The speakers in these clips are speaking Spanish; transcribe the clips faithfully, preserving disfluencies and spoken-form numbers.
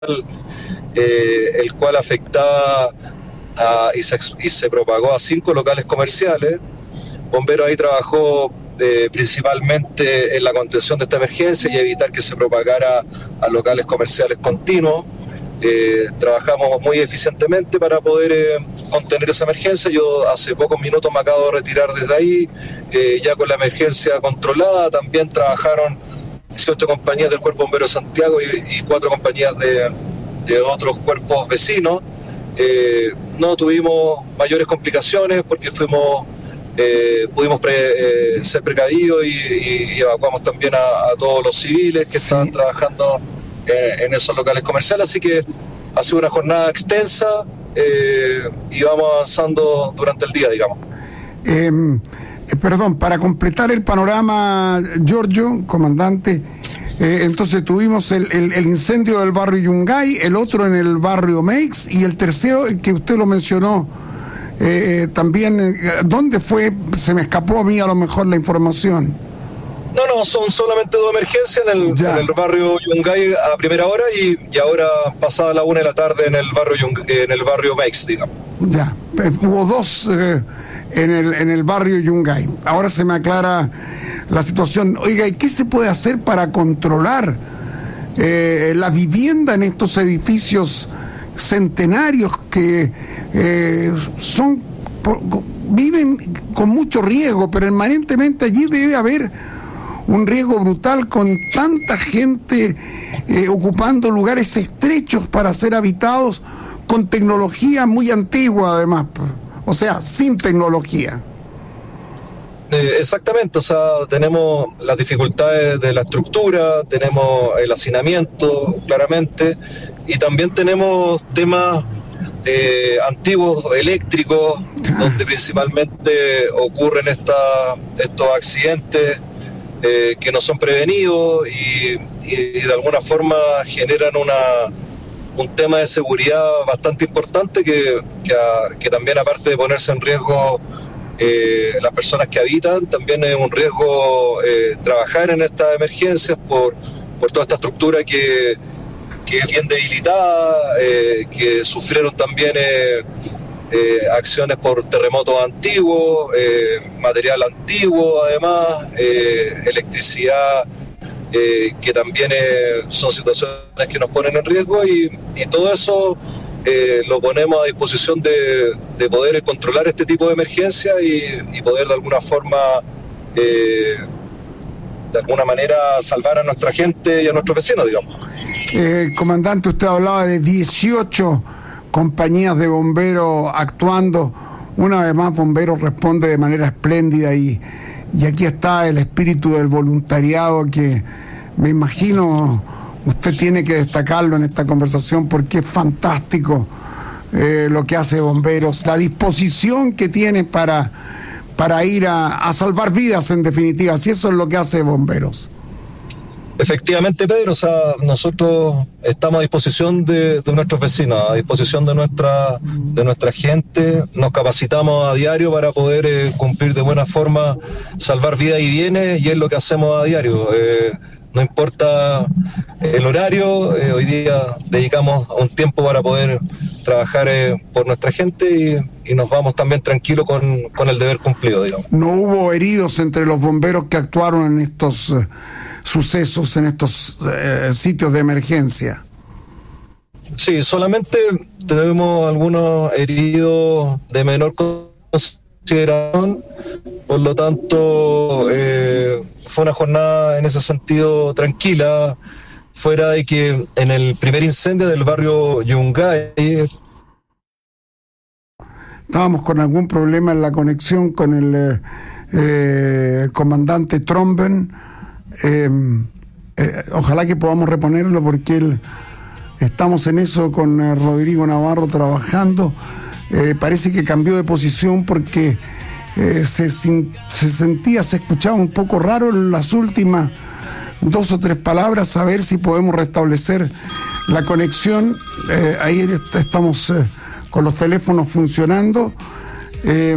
eh, el cual afectaba a, y, se, y se propagó a cinco locales comerciales. Bomberos ahí trabajó eh, principalmente en la contención de esta emergencia y evitar que se propagara a locales comerciales continuos. Eh, trabajamos muy eficientemente para poder eh, contener esa emergencia. Yo hace pocos minutos me acabo de retirar desde ahí, eh, ya con la emergencia controlada. También trabajaron dieciocho compañías del Cuerpo Bombero de Santiago y, y cuatro compañías de, de otros cuerpos vecinos. Eh, no tuvimos mayores complicaciones porque fuimos, eh, pudimos pre, eh, ser precavidos y, y, y evacuamos también a, a todos los civiles que sí. estaban trabajando eh, en esos locales comerciales, así que ha sido una jornada extensa eh, y vamos avanzando durante el día, digamos. Eh, eh, perdón, para completar el panorama, Giorgio, comandante, eh, entonces tuvimos el, el, el incendio del barrio Yungay, el otro en el barrio Meix y el tercero que usted lo mencionó eh, también, eh, ¿dónde fue? Se me escapó a mí a lo mejor la información. No, no, son solamente dos emergencias en el, en el barrio Yungay a primera hora y, y ahora pasada la una de la tarde en el barrio Yungay, en el barrio Meix, digamos. Ya, hubo dos eh, en, el, en el barrio Yungay. Ahora se me aclara la situación. Oiga, ¿y qué se puede hacer para controlar eh, la vivienda en estos edificios centenarios que eh, son viven con mucho riesgo, pero permanentemente allí debe haber un riesgo brutal con tanta gente eh, ocupando lugares estrechos para ser habitados con tecnología muy antigua además, o sea, sin tecnología? Eh, exactamente, o sea, tenemos las dificultades de la estructura, tenemos el hacinamiento, claramente, y también tenemos temas eh, antiguos eléctricos, ah. donde principalmente ocurren esta, estos accidentes eh, que no son prevenidos y, y, y de alguna forma generan una, un tema de seguridad bastante importante que, que, a, que también, aparte de ponerse en riesgo Eh, las personas que habitan, también es un riesgo eh, trabajar en estas emergencias por, por toda esta estructura que, que es bien debilitada, eh, que sufrieron también eh, eh, acciones por terremotos antiguos, eh, material antiguo además, eh, electricidad, eh, que también eh, son situaciones que nos ponen en riesgo y, y todo eso Eh, lo ponemos a disposición de, de poder controlar este tipo de emergencia y, y poder de alguna forma, eh, de alguna manera, salvar a nuestra gente y a nuestros vecinos, digamos. Eh, comandante, usted hablaba de dieciocho compañías de bomberos actuando. Una vez más, Bomberos responde de manera espléndida y, y aquí está el espíritu del voluntariado que me imagino usted tiene que destacarlo en esta conversación porque es fantástico eh, lo que hace Bomberos, la disposición que tiene para, para ir a, a salvar vidas en definitiva, si eso es lo que hace Bomberos. Efectivamente, Pedro, o sea, nosotros estamos a disposición de, de nuestros vecinos, a disposición de nuestra, de nuestra gente, nos capacitamos a diario para poder eh, cumplir de buena forma, salvar vidas y bienes y es lo que hacemos a diario. Eh, No importa el horario, eh, hoy día dedicamos un tiempo para poder trabajar eh, por nuestra gente y, y nos vamos también tranquilos con, con el deber cumplido, digamos. ¿No hubo heridos entre los bomberos que actuaron en estos eh, sucesos, en estos eh, sitios de emergencia? Sí, solamente tenemos algunos heridos de menor consideración, por lo tanto eh, fue una jornada en ese sentido tranquila, fuera de que en el primer incendio del barrio Yungay estábamos con algún problema en la conexión con el eh, comandante Tromben. Eh, eh, ojalá que podamos reponerlo porque él, estamos en eso con eh, Rodrigo Navarro trabajando. Eh, parece que cambió de posición porque eh, se, se sentía, se escuchaba un poco raro en las últimas dos o tres palabras, a ver si podemos restablecer la conexión. Eh, ahí estamos eh, con los teléfonos funcionando. Eh,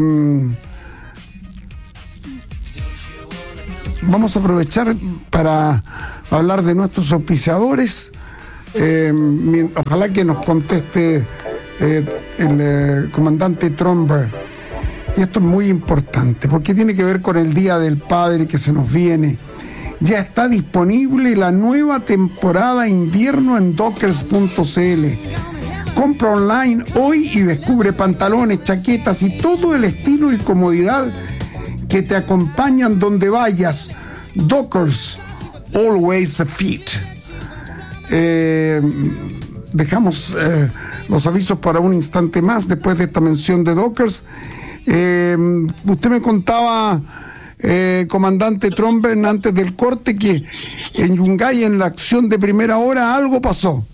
vamos a aprovechar para hablar de nuestros auspiciadores. Eh, ojalá que nos conteste eh, el eh, comandante Tromberg. Y esto es muy importante, porque tiene que ver con el Día del Padre que se nos viene. Ya está disponible la nueva temporada invierno en dockers punto c l. Compra online hoy y descubre pantalones, chaquetas y todo el estilo y comodidad que te acompañan donde vayas. Dockers, always a fit. Eh, dejamos eh, los avisos para un instante más después de esta mención de Dockers. Eh, usted me contaba, eh, comandante Tromberg, antes del corte, que en Yungay, en la acción de primera hora, algo pasó.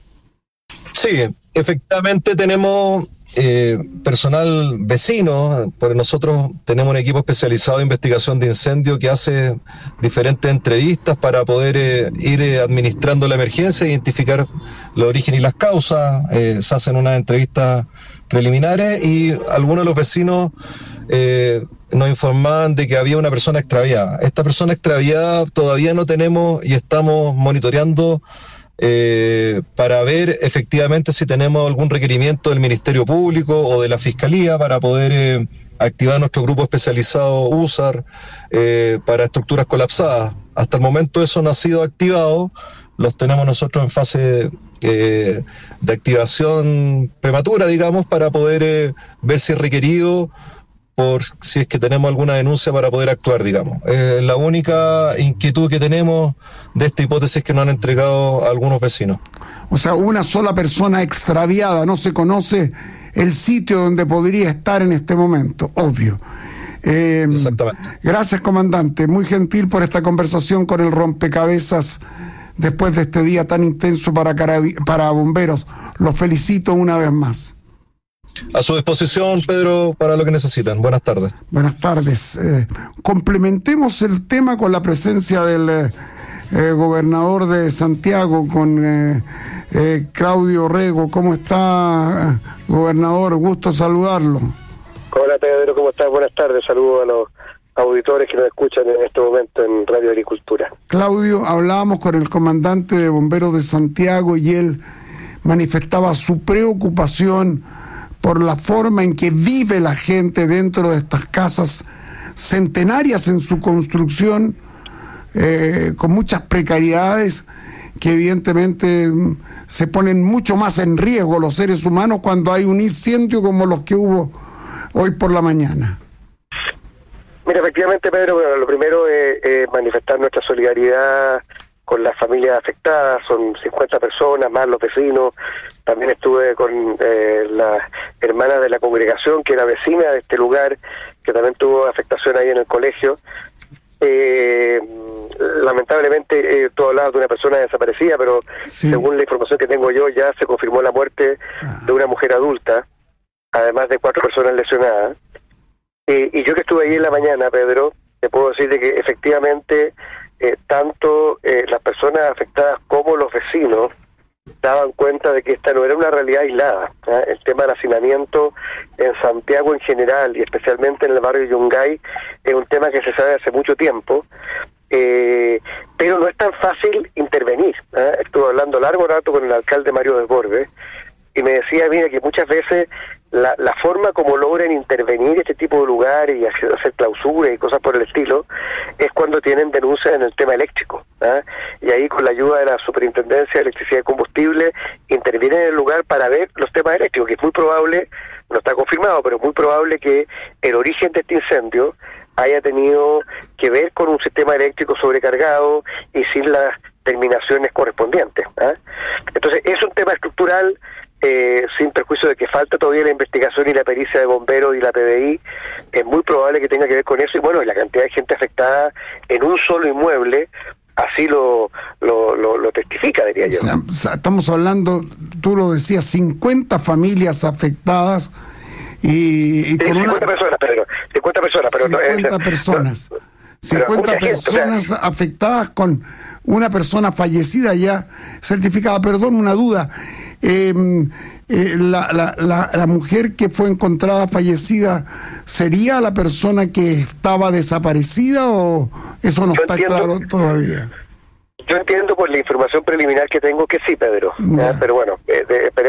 Sí, efectivamente tenemos eh, personal vecino, porque nosotros tenemos un equipo especializado de investigación de incendio que hace diferentes entrevistas para poder eh, ir eh, administrando la emergencia, identificar los orígenes y las causas. Eh, se hacen unas entrevistas preliminares y algunos de los vecinos eh, nos informaban de que había una persona extraviada. Esta persona extraviada todavía no tenemos y estamos monitoreando eh, para ver efectivamente si tenemos algún requerimiento del Ministerio Público o de la Fiscalía para poder eh, activar nuestro grupo especializado U S A R eh, para estructuras colapsadas. Hasta el momento eso no ha sido activado, los tenemos nosotros en fase Eh, de activación prematura, digamos, para poder eh, ver si es requerido, por si es que tenemos alguna denuncia para poder actuar, digamos. Eh, la única inquietud que tenemos de esta hipótesis que nos han entregado algunos vecinos. O sea, una sola persona extraviada, no se conoce el sitio donde podría estar en este momento, obvio. Eh, Exactamente. Gracias, comandante, muy gentil por esta conversación con el rompecabezas después de este día tan intenso para, carabi- para bomberos. Los felicito una vez más. A su disposición, Pedro, para lo que necesitan. Buenas tardes. Buenas tardes. Eh, complementemos el tema con la presencia del eh, eh, gobernador de Santiago, con eh, eh, Claudio Rego. ¿Cómo está, gobernador? Gusto saludarlo. Hola, Pedro, ¿cómo estás? Buenas tardes. Saludos a los auditores que nos escuchan en este momento en Radio Agricultura. Claudio, hablábamos con el comandante de bomberos de Santiago y él manifestaba su preocupación por la forma en que vive la gente dentro de estas casas centenarias en su construcción, eh, con muchas precariedades que evidentemente se ponen mucho más en riesgo los seres humanos cuando hay un incendio como los que hubo hoy por la mañana. Mira, efectivamente, Pedro, bueno, lo primero es, es manifestar nuestra solidaridad con las familias afectadas. Son cincuenta personas, más los vecinos. También estuve con eh, la hermana de la congregación, que era vecina de este lugar, que también tuvo afectación ahí en el colegio. Eh, lamentablemente, eh, tú hablabas de una persona desaparecida, pero sí, según la información que tengo yo, ya se confirmó la muerte de una mujer adulta, además de cuatro personas lesionadas. Eh, y yo que estuve ahí en la mañana, Pedro, te puedo decir de que efectivamente eh, tanto eh, las personas afectadas como los vecinos daban cuenta de que esta no era una realidad aislada, ¿eh? El tema del hacinamiento en Santiago en general y especialmente en el barrio Yungay es un tema que se sabe hace mucho tiempo, eh, pero no es tan fácil intervenir, ¿eh? Estuve hablando largo rato con el alcalde Mario Desbordes y me decía, mira, que muchas veces la, la forma como logran intervenir este tipo de lugares y hacer, hacer clausuras y cosas por el estilo es cuando tienen denuncias en el tema eléctrico, ¿eh? Y ahí con la ayuda de la Superintendencia de Electricidad y Combustible intervienen en el lugar para ver los temas eléctricos, que es muy probable, no está confirmado, pero es muy probable que el origen de este incendio haya tenido que ver con un sistema eléctrico sobrecargado y sin las terminaciones correspondientes, ¿eh? Entonces es un tema estructural, Eh, sin perjuicio de que falta todavía la investigación y la pericia de bomberos y la P D I, es muy probable que tenga que ver con eso, y bueno, la cantidad de gente afectada en un solo inmueble, así lo lo, lo, lo testifica, diría yo. O sea, estamos hablando, tú lo decías, cincuenta familias afectadas y, y sí, con cincuenta una... personas, Pedro, cincuenta personas, pero cincuenta no, personas. No, cincuenta personas gente, o sea, afectadas con una persona fallecida ya certificada. Perdón, una duda. Eh, eh, la, la, la, la mujer que fue encontrada fallecida, ¿sería la persona que estaba desaparecida o eso no yo está entiendo, claro todavía? Yo entiendo por la información preliminar que tengo que sí, Pedro. Ya. ¿ya? Pero bueno, eh, de- esperemos